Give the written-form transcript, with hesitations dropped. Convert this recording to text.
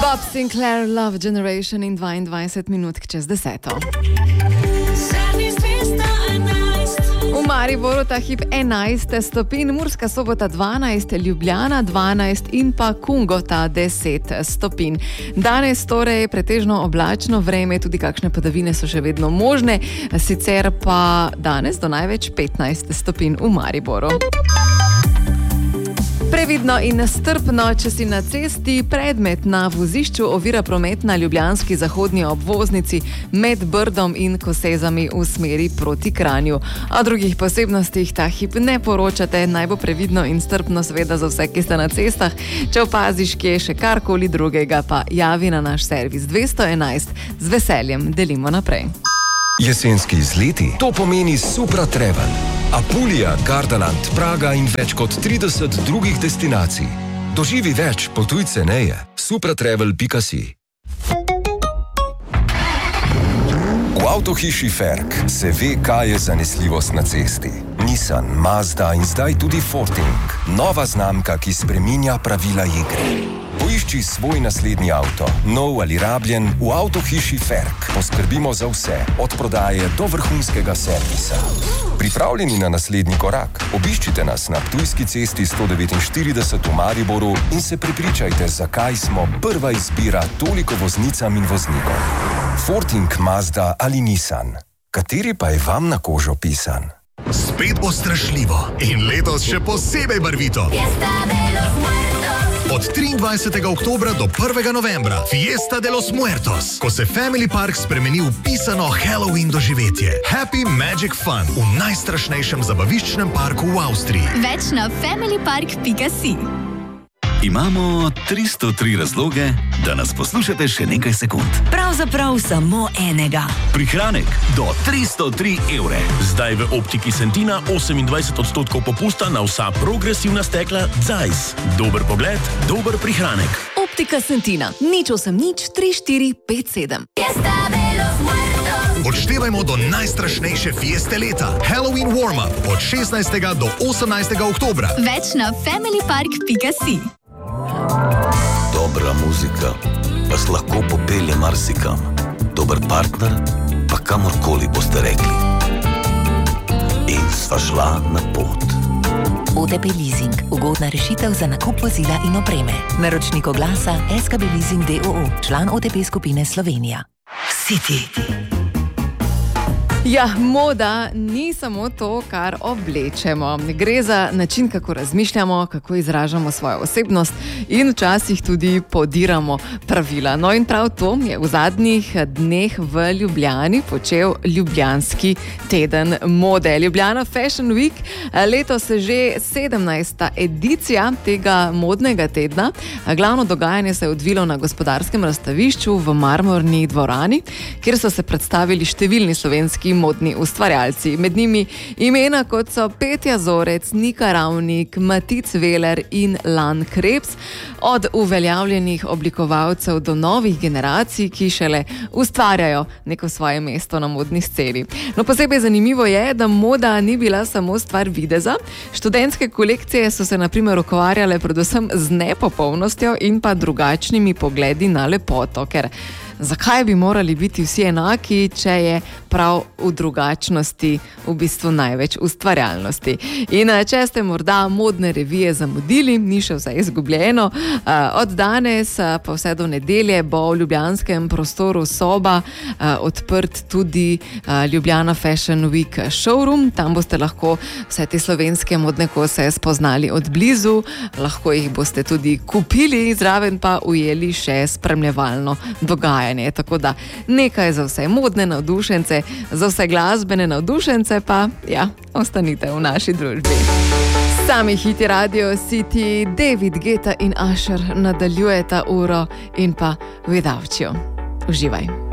Bob Sinclair, Love Generation in 22 minut čez 10. V Mariboru ta hip 11 stopinj, Murska Sobota 12, Ljubljana 12 in pa Kungota 10 stopinj. Danes torej pretežno oblačno vreme, tudi kakšne padavine so še vedno možne, sicer pa danes do največ 15 stopinj v Mariboru. Previdno in strpno, če si na cesti, predmet na vozišču ovira promet na ljubljanski zahodni obvoznici med Brdom in Kosezami v smeri proti Kranju. O drugih posebnostih ta hip ne poročate, naj bo previdno in strpno seveda za vse, ki ste na cestah. Če opaziš, kje je še karkoli drugega, pa javi na naš servis 211. Z veseljem delimo naprej. Jesenski izleti, to pomeni Supra Travel. Apulija, Gardaland, Praga in več kot 30 drugih destinacij. Doživi več, potuj ceneje. supratravel.si. V avtohiši Ferk se ve, kaj je zanesljivost na cesti. Nissan, Mazda in zdaj tudi Forting. Nova znamka, ki spreminja pravila igre. Poišči svoj naslednji avto, nov ali rabljen, v avtohiši Ferk. Poskrbimo za vse, od prodaje do vrhunskega servisa. Pripravljeni na naslednji korak? Obiščite nas na Ptujski cesti 149 v Mariboru in se prepričajte, zakaj smo prva izbira toliko voznicam in voznikom. Forting, Mazda ali Nissan. Kateri pa je vam na kožo pisan? Spet bo strašljivo in letos še posebej barvito. Od 23. oktobra do 1. novembra Fiesta de los Muertos, ko se Family Park spremeni v pisano Halloween doživetje. Happy Magic Fun v najstrašnejšem zabaviščnem parku v Avstriji. Več na familypark.si. Imamo 303 razloge, da nas poslušate še nekaj sekund. Pravzaprav samo enega. Prihranek do 303 evre. Zdaj v Optiki Sentina 28% popusta na vsa progresivna stekla Zeiss. Dober pogled, dober prihranek. Optika Sentina. Nič 8 nič 3 4 5 7. Odštevajmo do najstrašnejše fieste leta. Halloween warm-up od 16. do 18. oktobra. Več na familypark.si. Dobra muzika vas lahko popelje marsikam. Dober partner pa kamorkoli boste rekli. In sva šla na pot. OTP Leasing. Ugodna rešitev za nakup vozila in opreme. Naročnik oglasa SKB Leasing d.o.o. Član OTP skupine Slovenija. City. Ja, moda ni samo to, kar oblečemo. Gre za način, kako razmišljamo, kako izražamo svojo osebnost in včasih tudi podiramo pravila. No in prav to je v zadnjih dneh v Ljubljani počel Ljubljanski teden mode. Ljubljana Fashion Week, letos že 17. edicija tega modnega tedna. Glavno dogajanje se je odvilo na Gospodarskem razstavišču v Marmorni dvorani, kjer so se predstavili številni slovenski modni ustvarjalci. Med njimi imena kot so Petja Zorec, Nika Ravnik, Matic Veler in Lan Krebs, od uveljavljenih oblikovalcev do novih generacij, ki šele ustvarjajo neko svoje mesto na modni sceni. No, posebej zanimivo je, da moda ni bila samo stvar videza. Študentske kolekcije so se na primer ukvarjale predvsem z nepopolnostjo in pa drugačnimi pogledi na lepoto, ker zakaj bi morali biti vsi enaki, če je prav v drugačnosti v bistvu največ ustvarjalnosti. In če ste morda modne revije zamudili, ni še vse izgubljeno. Od danes pa vse do nedelje bo v ljubljanskem prostoru Soba odprt tudi Ljubljana Fashion Week showroom. Tam boste lahko vse te slovenske modne kose spoznali od blizu, lahko jih boste tudi kupili, zraven pa ujeli še spremljevalno dogajanje. Tako da nekaj za vse modne navdušence, za vse glasbene navdušence pa, ja, ostanite v naši družbi. Sami hiti Radio City, David Guetta in Usher nadaljujeta uro in pa Without You. Uživaj.